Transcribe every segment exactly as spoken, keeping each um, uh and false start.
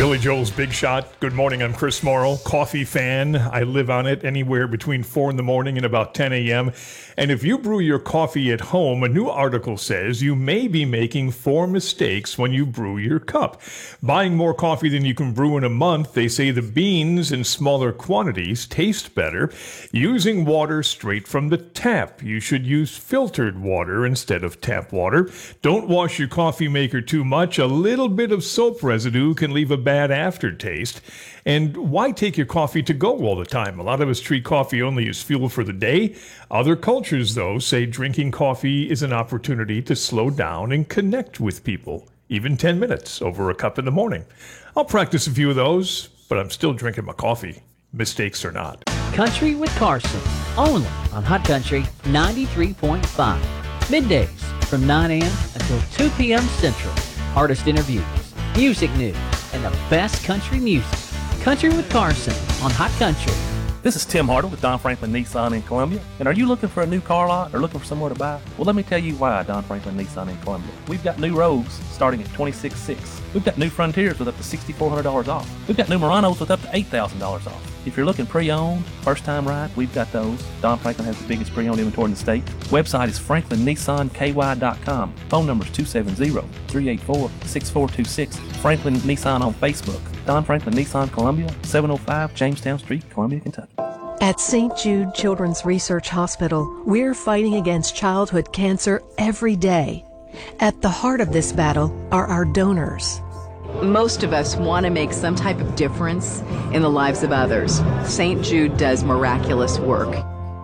Billy Joel's Big Shot. Good morning, I'm Chris Morrow, coffee fan. I live on it anywhere between four in the morning and about ten a.m. And if you brew your coffee at home, a new article says you may be making four mistakes when you brew your cup. Buying more coffee than you can brew in a month, they say the beans in smaller quantities taste better. Using water straight from the tap. You should use filtered water instead of tap water. Don't wash your coffee maker too much. A little bit of soap residue can leave a bad aftertaste. And why take your coffee to go all the time? A lot of us treat coffee only as fuel for the day. Other cultures, though, say drinking coffee is an opportunity to slow down and connect with people, even ten minutes over a cup in the morning. I'll practice a few of those, but I'm still drinking my coffee, mistakes or not. Country with Carson, only on Hot Country ninety-three point five. Middays from nine a.m. until two p.m. Central. Artist interviews, music news, and the best country music. Country with Carson on Hot Country. This is Tim Hartle with Don Franklin Nissan in Columbia. And are you looking for a new car lot or looking for somewhere to buy? Well, let me tell you why Don Franklin Nissan in Columbia. We've got new Rogues starting at twenty-six thousand six hundred dollars. We've got new Frontiers with up to six thousand four hundred dollars off. We've got new Muranos with up to eight thousand dollars off. If you're looking pre-owned, first-time ride, we've got those. Don Franklin has the biggest pre-owned inventory in the state. Website is franklin nissan k y dot com. Phone number is two seven zero, three eight four, six four two six. Franklin Nissan on Facebook. Don Franklin Nissan Columbia, seven oh five Jamestown Street, Columbia, Kentucky. At Saint Jude Children's Research Hospital, we're fighting against childhood cancer every day. At the heart of this battle are our donors. Most of us want to make some type of difference in the lives of others. Saint Jude does miraculous work.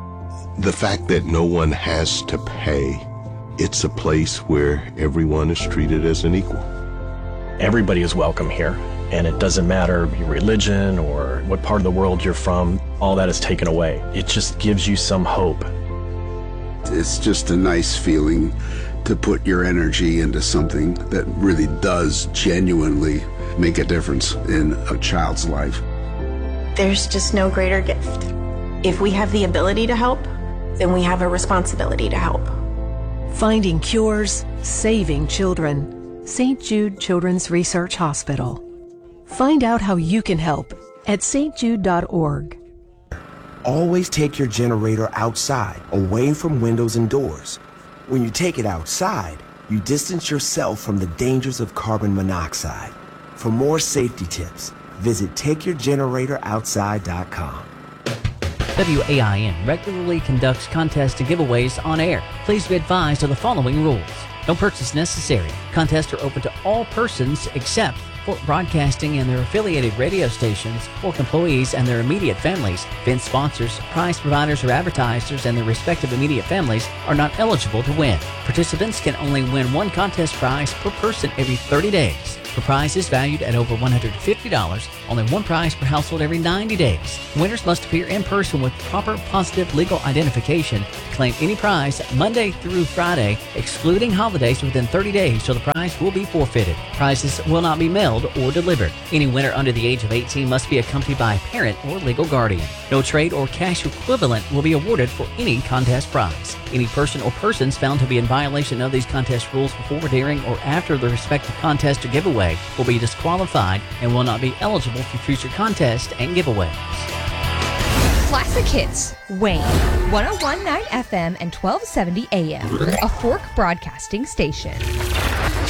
The fact that no one has to pay, it's a place where everyone is treated as an equal. Everybody is welcome here, and it doesn't matter your religion or what part of the world you're from. All that is taken away. It just gives you some hope. It's just a nice feeling to put your energy into something that really does genuinely make a difference in a child's life. There's just no greater gift. If we have the ability to help, then we have a responsibility to help. Finding cures, saving children. Saint Jude Children's Research Hospital. Find out how you can help at s t jude dot org. Always take your generator outside, away from windows and doors. When you take it outside, you distance yourself from the dangers of carbon monoxide. For more safety tips, visit take your generator outside dot com. W A I N regularly conducts contests and giveaways on air. Please be advised of the following rules. No purchase necessary. Contests are open to all persons except Fort Broadcasting and their affiliated radio stations, Fork employees and their immediate families. Event sponsors, prize providers, or advertisers and their respective immediate families are not eligible to win. Participants can only win one contest prize per person every thirty days. For prizes valued at over one hundred fifty dollars, only one prize per household every ninety days. Winners must appear in person with proper positive legal identification to claim any prize Monday through Friday, excluding holidays within thirty days, so the prize will be forfeited. Prizes will not be mailed or delivered. Any winner under the age of eighteen must be accompanied by a parent or legal guardian. No trade or cash equivalent will be awarded for any contest prize. Any person or persons found to be in violation of these contest rules before, during, or after the respective contest or giveaway will be disqualified and will not be eligible for future contests and giveaways. Classic Hits, Wayne, one oh one point nine F M and twelve seventy A M, a Fork Broadcasting station.